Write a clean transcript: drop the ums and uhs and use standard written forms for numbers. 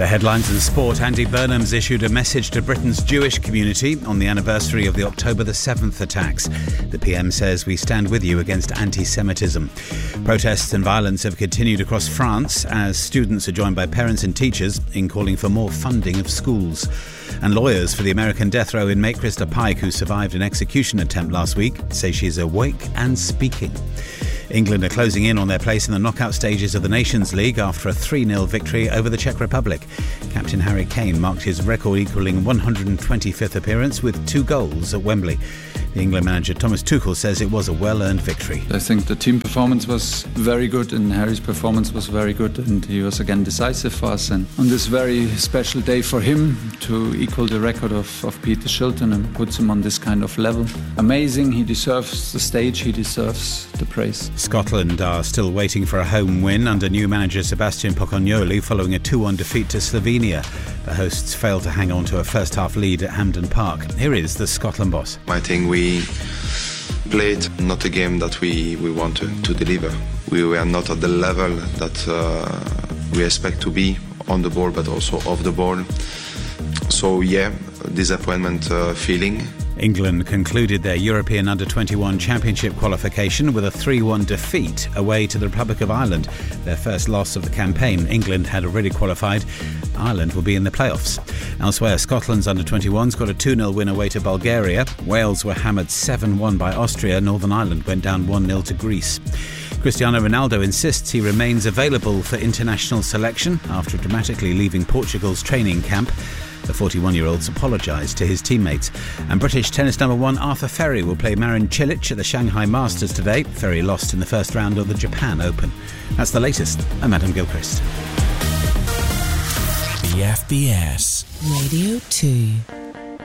The headlines in sport. Andy Burnham's issued a message to Britain's Jewish community on the anniversary of the October the 7th attacks. The PM says, "We stand with you against anti-Semitism." Protests and violence have continued across France as students are joined by parents and teachers in calling for more funding of schools. And lawyers for the American death row inmate Krista Pike, who survived an execution attempt last week, say she's awake and speaking. England are closing in on their place in the knockout stages of the Nations League after a 3-0 victory over the Czech Republic. Captain Harry Kane marked his record-equalling 125th appearance with 2 goals at Wembley. The England manager Thomas Tuchel says it was a well-earned victory. I think the team performance was very good and Harry's performance was very good, and he was again decisive for us. And on this very special day for him to equal the record of Peter Shilton and puts him on this kind of level. Amazing, he deserves the stage, he deserves the praise. Scotland are still waiting for a home win under new manager Sebastian Pocognoli following a 2-1 defeat to Slovenia. The hosts failed to hang on to a first-half lead at Hampden Park. Here is the Scotland boss. I think we played not a game that we want to deliver. We were not at the level that we expect to be on the ball, but also off the ball. So yeah, disappointment feeling. England concluded their European Under-21 Championship qualification with a 3-1 defeat away to the Republic of Ireland, their first loss of the campaign. England had already qualified. Ireland will be in the playoffs. Elsewhere, Scotland's Under-21s got a 2-0 win away to Bulgaria. Wales were hammered 7-1 by Austria. Northern Ireland went down 1-0 to Greece. Cristiano Ronaldo insists he remains available for international selection after dramatically leaving Portugal's training camp. The 41-year-old's apologised to his teammates. And British tennis number 1 Arthur Ferry will play Marin Cilic at the Shanghai Masters today. Ferry lost in the first round of the Japan Open. That's the latest. I'm Adam Gilchrist. The FBS Radio 2.